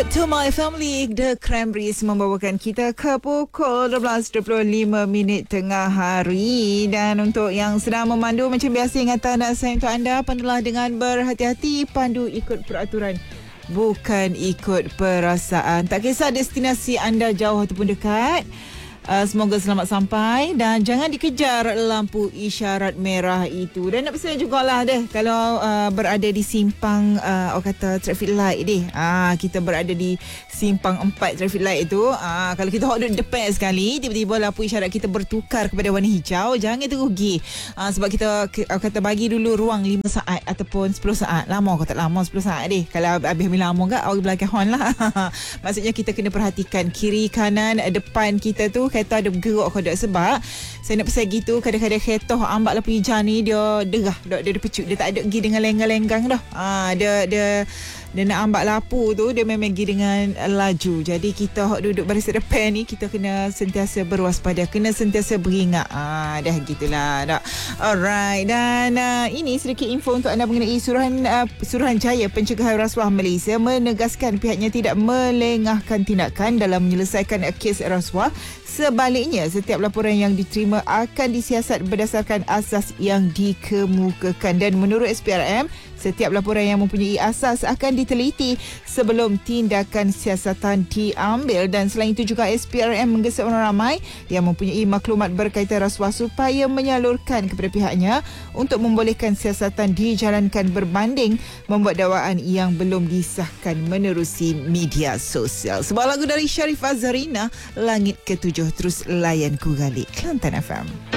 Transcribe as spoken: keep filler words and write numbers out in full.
To My Family, The Cranberries membawakan kita ke pukul dua belas dua puluh lima minit tengah hari. Dan untuk yang sedang memandu, macam biasa ingatan dan saya untuk anda, pandulah dengan berhati-hati, pandu ikut peraturan, bukan ikut perasaan. Tak kisah destinasi anda jauh ataupun dekat, Uh, semoga selamat sampai dan jangan dikejar lampu isyarat merah itu. Dan nak pesan jugalah deh, kalau uh, berada di simpang uh, orang kata traffic light deh, uh, kita berada di simpang empat traffic light itu, uh, kalau kita duduk depan sekali, tiba-tiba lampu isyarat kita bertukar kepada warna hijau, jangan terugi, uh, sebab kita uh, kata bagi dulu ruang lima saat ataupun sepuluh saat. Lama kau tak lama sepuluh saat deh. Kalau habis-habis lama ke awak belakang hon lah. Maksudnya kita kena perhatikan kiri kanan depan kita tu, kereta ada bergerak kau tak, sebab saya nak pesan gitu, kadang-kadang kereta ambak lampu hijau ni dia derah, dia, dia, dia pecut, dia tak ada pergi dengan lenggang-lenggang dah. Ha, dia dia dia nak ambak lampu tu, dia memang pergi dengan laju. Jadi kita hok duduk barisan depan ni, kita kena sentiasa berwaspada, kena sentiasa beringat. Ah, dah gitulah. Dah. Alright. Dan uh, ini sedikit info untuk anda mengenai Suruhan uh, Suruhanjaya Pencegahan Rasuah Malaysia menegaskan pihaknya tidak melengahkan tindakan dalam menyelesaikan kes rasuah. Sebaliknya, setiap laporan yang diterima akan disiasat berdasarkan asas yang dikemukakan. Dan menurut S P R M, setiap laporan yang mempunyai asas akan diteliti sebelum tindakan siasatan diambil. Dan selain itu juga S P R M menggesa orang ramai yang mempunyai maklumat berkaitan rasuah supaya menyalurkan kepada pihaknya untuk membolehkan siasatan dijalankan berbanding membuat dakwaan yang belum disahkan menerusi media sosial. Sebuah lagu dari Sharifah Zarina, Langit Ketujuh. Terus layan Ku Galik, Kelantan F M.